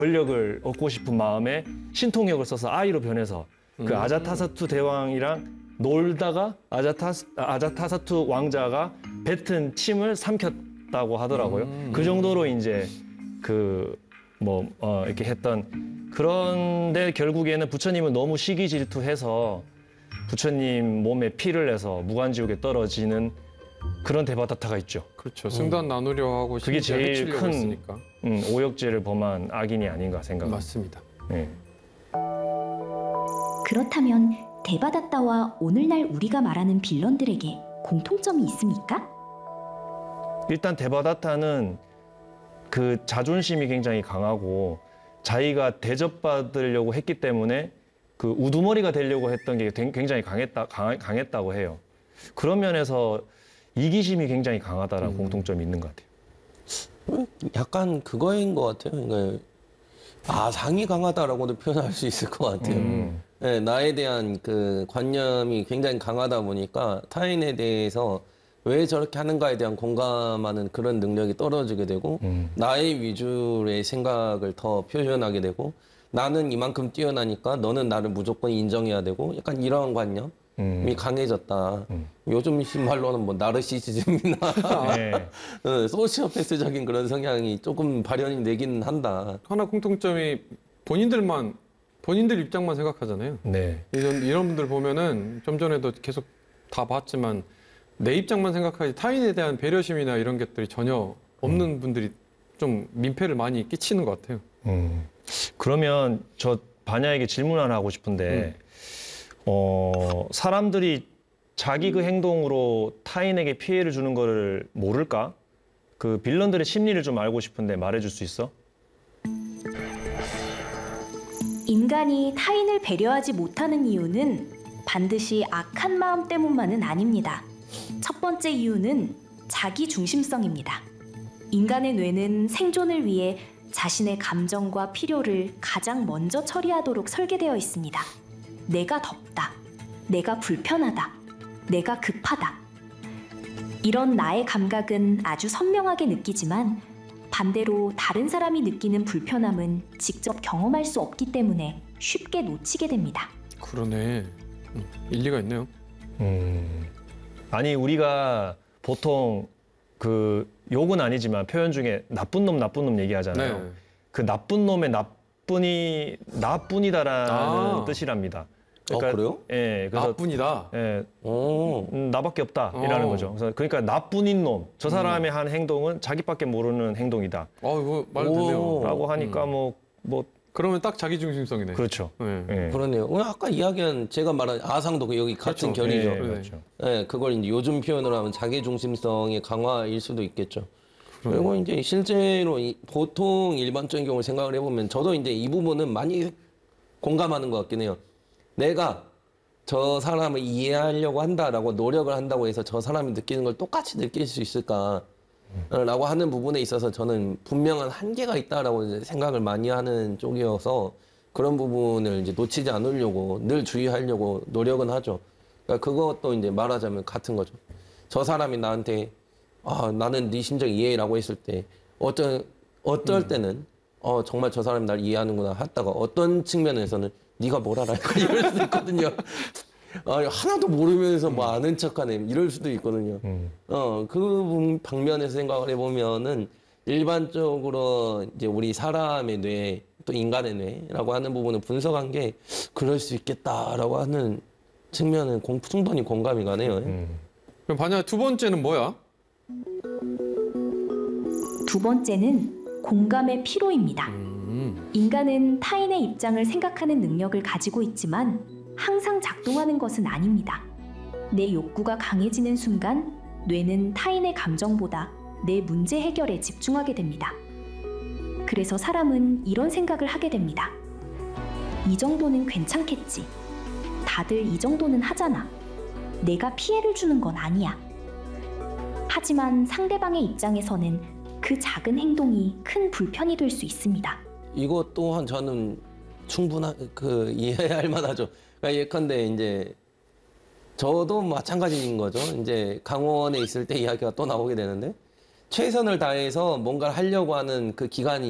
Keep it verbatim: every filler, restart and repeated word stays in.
권력을 얻고 싶은 마음에 신통력을 써서 아이로 변해서 그 음. 아자타사투 대왕이랑 놀다가 아자타스, 아자타사투 왕자가 뱉은 침을 삼켰다고 하더라고요. 음. 그 정도로 이제 그 뭐 어, 이렇게 했던 그런데 결국에는 부처님은 너무 시기 질투해서 부처님 몸에 피를 내서 무간지옥에 떨어지는 그런 대바다타가 있죠. 그렇죠. 승단 나누려 하고 그게 심지어 제일 해치려고 큰 했으니까. 음, 오역죄를 범한 악인이 아닌가 생각합니다. 맞습니다. 네. 그렇다면 데바다타와 오늘날 우리가 말하는 빌런들에게 공통점이 있습니까? 일단 데바다타는 그 자존심이 굉장히 강하고 자기가 대접받으려고 했기 때문에 그 우두머리가 되려고 했던 게 굉장히 강했다, 강, 강했다고 해요. 그런 면에서 이기심이 굉장히 강하다라는 음. 공통점이 있는 것 같아요. 약간 그거인 것 같아요. 그러니까 아상이 강하다라고도 표현할 수 있을 것 같아요. 음. 네, 나에 대한 그 관념이 굉장히 강하다 보니까 타인에 대해서 왜 저렇게 하는가에 대한 공감하는 그런 능력이 떨어지게 되고 음. 나의 위주의 생각을 더 표현하게 되고 나는 이만큼 뛰어나니까 너는 나를 무조건 인정해야 되고 약간 이런 관념이 음. 강해졌다. 음. 요즘 말로는 뭐 나르시시즘이나 네. 어, 소시오패스적인 그런 성향이 조금 발현이 되긴 한다. 하나 공통점이 본인들만 본인들 입장만 생각하잖아요. 네. 이런 이런 분들 보면은 좀 전에도 계속 다 봤지만 내 입장만 생각하지 타인에 대한 배려심이나 이런 것들이 전혀 없는 음. 분들이 좀 민폐를 많이 끼치는 것 같아요. 음. 그러면 저 반야에게 질문 하나 하고 싶은데 어, 사람들이 자기 그 행동으로 타인에게 피해를 주는 거를 모를까? 그 빌런들의 심리를 좀 알고 싶은데 말해줄 수 있어? 인간이 타인을 배려하지 못하는 이유는 반드시 악한 마음 때문만은 아닙니다. 첫 번째 이유는 자기 중심성입니다. 인간의 뇌는 생존을 위해 자신의 감정과 필요를 가장 먼저 처리하도록 설계되어 있습니다. 내가 덥다, 내가 불편하다, 내가 급하다. 이런 나의 감각은 아주 선명하게 느끼지만 반대로 다른 사람이 느끼는 불편함은 직접 경험할 수 없기 때문에 쉽게 놓치게 됩니다. 그러네. 음, 일리가 있네요. 음. 아니 우리가 보통 그 욕은 아니지만 표현 중에 나쁜 놈 나쁜 놈 얘기하잖아요. 네. 그 나쁜 놈의 나쁜이 나뿐이다라는 아. 뜻이랍니다. 어, 그래요? 예, 그래서 나뿐이다. 예, 오. 음, 나밖에 없다 이라는 어. 거죠. 그래서 그러니까 나뿐인 놈, 저 사람의 한 행동은 자기밖에 모르는 행동이다. 어, 이거 말 오. 되네요. 라고 하니까 음. 뭐, 뭐, 그러면 딱 자기 중심성이네. 그렇죠. 네. 예. 그러네요. 오늘 아까 이야기한 제가 말한 아상도 그 여기 같은 그렇죠. 결이죠. 예, 그러네. 그렇죠. 예, 그걸 이제 요즘 표현으로 하면 자기 중심성의 강화일 수도 있겠죠. 그리고 이제 실제로 이 보통 일반적인 경우를 생각을 해보면 저도 이제 이 부분은 많이 공감하는 것 같긴 해요. 내가 저 사람을 이해하려고 한다라고 노력을 한다고 해서 저 사람이 느끼는 걸 똑같이 느낄 수 있을까? 라고 하는 부분에 있어서 저는 분명한 한계가 있다라고 이제 생각을 많이 하는 쪽이어서 그런 부분을 이제 놓치지 않으려고 늘 주의하려고 노력은 하죠. 그러니까 그것도 이제 말하자면 같은 거죠. 저 사람이 나한테 아, 나는 네 심정 이해라고 했을 때 어떤 어떨 때는 어, 정말 저 사람이 날 이해하는구나 했다가 어떤 측면에서는 네가 뭘 알아? 이럴 수도 있거든요. 아, 하나도 모르면서 뭐 아는 척하네 이럴 수도 있거든요. 음. 어, 그 방면에서 생각을 해보면은 일반적으로 이제 우리 사람의 뇌, 또 인간의 뇌라고 하는 부분을 분석한 게 그럴 수 있겠다라고 하는 측면은 공, 충분히 공감이 가네요. 음. 그럼 반야 두 번째는 뭐야? 두 번째는 공감의 피로입니다. 음. 인간은 타인의 입장을 생각하는 능력을 가지고 있지만 항상 작동하는 것은 아닙니다. 내 욕구가 강해지는 순간 뇌는 타인의 감정보다 내 문제 해결에 집중하게 됩니다. 그래서 사람은 이런 생각을 하게 됩니다. 이 정도는 괜찮겠지. 다들 이 정도는 하잖아. 내가 피해를 주는 건 아니야. 하지만 상대방의 입장에서는 그 작은 행동이 큰 불편이 될 수 있습니다. 이것 또한 저는 충분한 그 이해할 만하죠. 그러니까 예컨대 이제 저도 마찬가지인 거죠. 이제 강원에 있을 때 이야기가 또 나오게 되는데 최선을 다해서 뭔가를 하려고 하는 그 기간이